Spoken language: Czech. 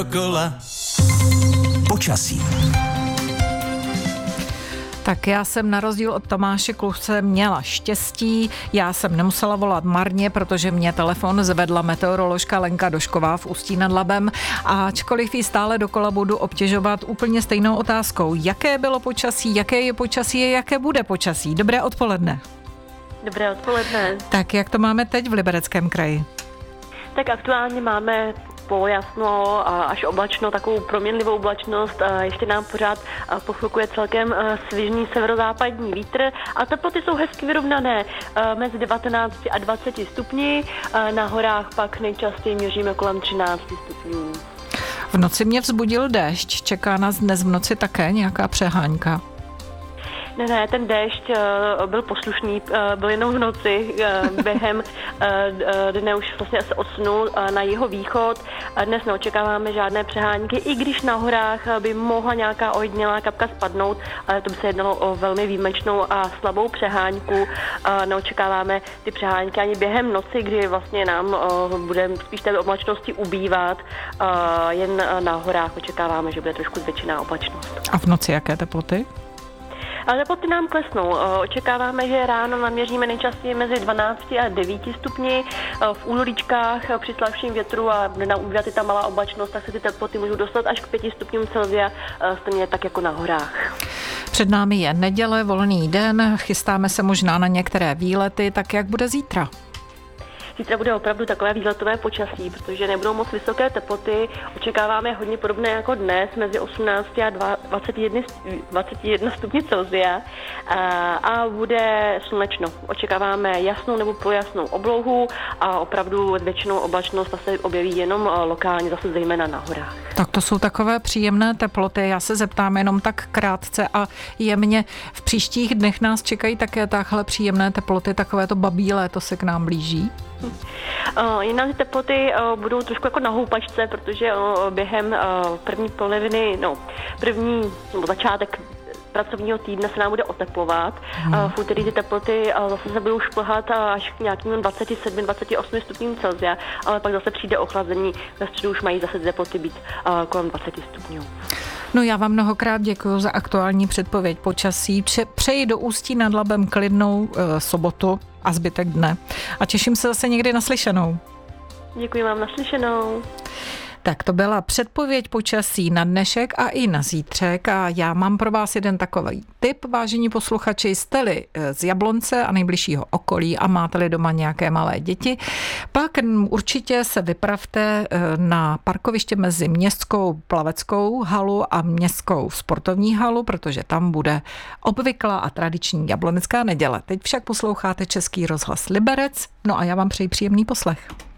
Počasí. Tak já jsem na rozdíl od Tomáše Kluce měla štěstí, já jsem nemusela volat marně, protože mě telefon zvedla meteoroložka Lenka Došková v Ústí nad Labem, a ačkoliv jí stále dokola budu obtěžovat úplně stejnou otázkou. Jaké bylo počasí, jaké je počasí a jaké bude počasí? Dobré odpoledne. Dobré odpoledne. Tak jak to máme teď v Libereckém kraji? Tak aktuálně máme polojasno až oblačno, takovou proměnlivou oblačnost. Ještě nám pořád pofukuje celkem svižný severozápadní vítr a teploty jsou hezky vyrovnané mezi 19 a 20 stupni. Na horách pak nejčastěji měříme kolem 13 stupňů. V noci mě vzbudil déšť. Čeká nás dnes v noci také nějaká přehánka? Ne, ten déšť byl poslušný, byl jenom v noci, během dne už vlastně se odsunul na jihovýchod. Dnes neočekáváme žádné přehánky, i když na horách by mohla nějaká ojedinělá kapka spadnout, ale to by se jednalo o velmi výjimečnou a slabou přehánku. Neočekáváme ty přehánky ani během noci, kdy vlastně nám bude spíš té oblačnosti ubývat. Jen na horách očekáváme, že bude trošku zvětšená oblačnost. A v noci jaké teploty? Ale teploty nám klesnou. Očekáváme, že ráno naměříme nejčastěji mezi 12 a 9 stupni. V únoríčkách při slabším větru a na údati ta malá oblačnost, tak se ty teploty můžou dostat až k 5 stupňům Celsia, stejně tak jako na horách. Před námi je neděle, volný den, chystáme se možná na některé výlety, tak jak bude zítra? Zítra bude opravdu takové výletové počasí, protože nebudou moc vysoké teploty. Očekáváme hodně podobné jako dnes, mezi 18 a 21 stupni Celsia a bude slunečno. Očekáváme jasnou nebo polojasnou oblohu a opravdu většinou oblačnost se objeví jenom lokálně, zase zejména na horách. Tak to jsou takové příjemné teploty. Já se zeptám jenom tak krátce a jemně. V příštích dnech nás čekají také takhle příjemné teploty, takové to babí léto se k nám blíží? Jinak ty teploty budou trošku jako na houpačce, protože během první poloviny, začátek pracovního týdne se nám bude oteplovat. V úterý ty teploty zase se budou šplhat až k nějakým 27-28 stupňům Celsia, ale pak zase přijde ochlazení. Ve středu už mají zase teploty být kolem 20 stupňů. No já vám mnohokrát děkuji za aktuální předpověď počasí. Přeji do Ústí nad Labem klidnou sobotu a zbytek dne. A těším se zase někdy naslyšenou. Děkuji vám, naslyšenou. Tak to byla předpověď počasí na dnešek a i na zítřek a já mám pro vás jeden takový tip, vážení posluchači, jste-li z Jablonce a nejbližšího okolí a máte-li doma nějaké malé děti, pak určitě se vypravte na parkoviště mezi městskou plaveckou halu a městskou sportovní halu, protože tam bude obvyklá a tradiční jablonecká neděle. Teď však posloucháte Český rozhlas Liberec, no a já vám přeji příjemný poslech.